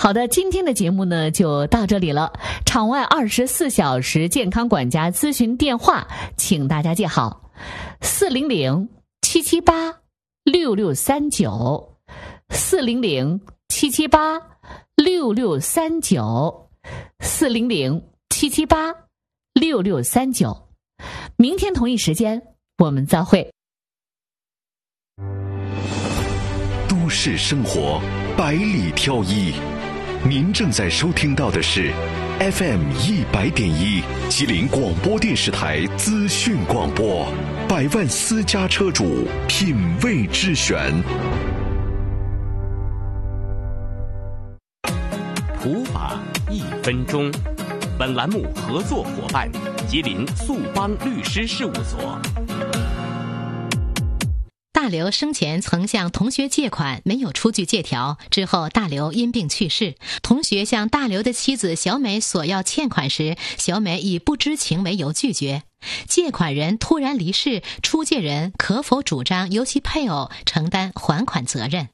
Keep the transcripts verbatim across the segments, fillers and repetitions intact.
好的，今天的节目呢就到这里了。场外二十四小时健康管家咨询电话，请大家记好：四零零七七八六六三九，四零零七七八六六三九，四零零七七八六六三九。明天同一时间我们再会。 都市生活百里挑一，您正在收听到的是 F M 一百点一吉林广播电视台资讯广播，百万私家车主品味之选。 普法一分钟，本栏目合作伙伴吉林速邦律师事务所。 大刘生前曾向同学借款，没有出具借条，之后大刘因病去世，同学向大刘的妻子小美索要欠款时，小美以不知情为由拒绝。借款人突然离世，出借人可否主张由其配偶承担还款责任？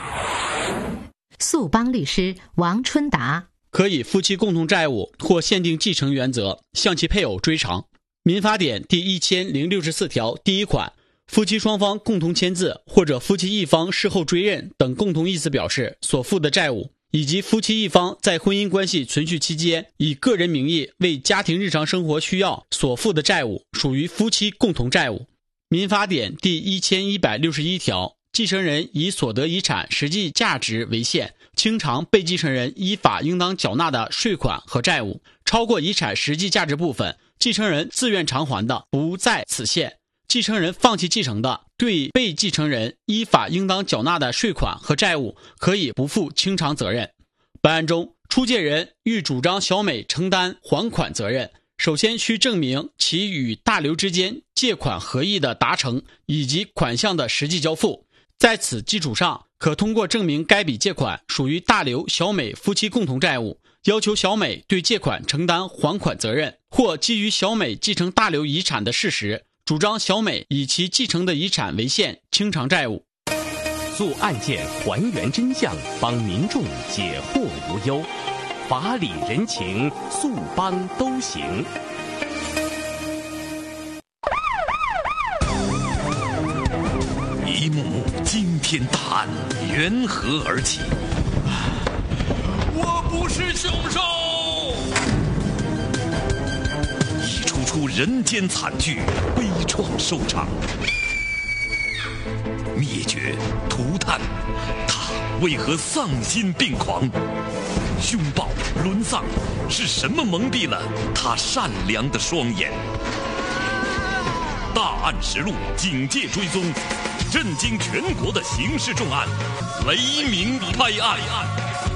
速邦律师王春达： 可以夫妻共同债务或限定继承原则向其配偶追偿。民法典第一千零六十四条第一款，夫妻双方共同签字或者夫妻一方事后追认等共同意思表示所负的债务，以及夫妻一方在婚姻关系存续期间以个人名义为家庭日常生活需要所负的债务，属于夫妻共同债务。民法典第一千一百六十一条，继承人以所得遗产实际价值为限，清偿被继承人依法应当缴纳的税款和债务，超过遗产实际价值部分，继承人自愿偿还的，不在此限。继承人放弃继承的，对被继承人依法应当缴纳的税款和债务，可以不负清偿责任。本案中，出借人欲主张小美承担还款责任，首先需证明其与大刘之间借款合意的达成以及款项的实际交付。在此基础上，可通过证明该笔借款属于大刘、小美夫妻共同债务，要求小美对借款承担还款责任，或基于小美继承大刘遗产的事实，主张小美以其继承的遗产为限清偿债务。 做案件还原真相，帮民众解惑无忧，法理人情，速邦都行。 一幕幕惊天大案缘何而起？ 我不是凶手！ 一出出人间惨剧悲怆收场，灭绝涂炭，他为何丧心病狂？凶暴沦丧，是什么蒙蔽了他善良的双眼？大案实录，警戒追踪，震惊全国的刑事重案，雷鸣拍案。